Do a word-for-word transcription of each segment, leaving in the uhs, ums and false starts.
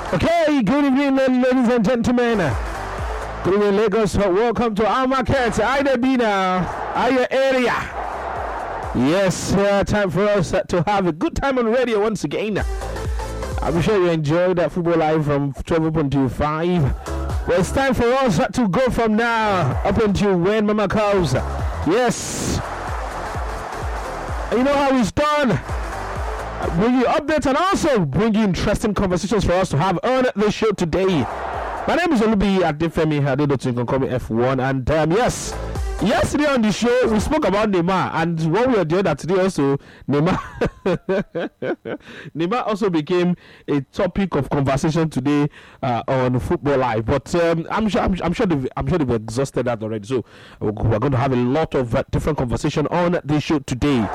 Okay, good evening, ladies and gentlemen. Good evening, Lagos. Welcome to our market. Ida be now, our area. Yes, uh, time for us uh, to have a good time on radio once again. I'm sure you enjoyed that football live from twelve up until five. Well, it's time for us uh, to go from now up until when Mama calls. Yes. You know how it's done. Bring you updates and also bring you interesting conversations for us to have on the show today. My name is Olubi Adefemi Adedotu. You can call me F one. And um, yes, yesterday on the show we spoke about Neymar, and what we are doing that today also, Neymar, Neymar also became a topic of conversation today uh, on Football Live. But um, I'm sure, I'm, I'm sure, they've, I'm sure they've exhausted that already. So we're going to have a lot of uh, different conversation on the show today.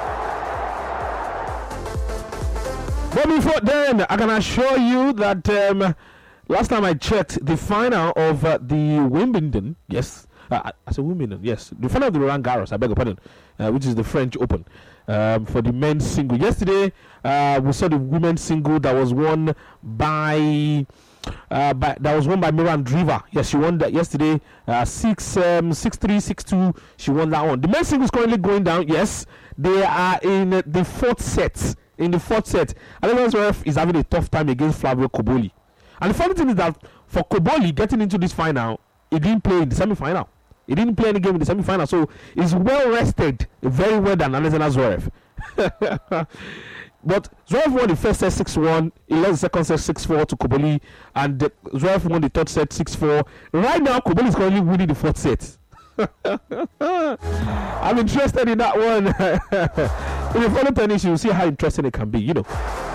But before then, I can assure you that um, last time I checked, the final of uh, the Wimbledon, yes, uh, I said Wimbledon, yes, the final of the Roland Garros, I beg your pardon, uh, which is the French Open, um, for the men's single. Yesterday, uh, we saw the women's single that was won by, uh, by that was won by Miranda Andreeva. Yes, she won that yesterday, uh, six, um, six three, six two. She won that one. The men's single is currently going down. Yes, they are in uh, the fourth set. In the fourth set, Alexander Zverev is having a tough time against Flavio Koboli. And the funny thing is that for Koboli getting into this final, he didn't play in the semi-final. He didn't play any game in the semi-final, so he's well rested, very well than Alexander Zverev. But Zverev won the first set six one, he lost the second set six four to Koboli, and the, Zverev won the third set six four. Right now, Koboli is currently winning the fourth set. I'm interested in that one. If you follow tennis, you'll see how interesting it can be, you know.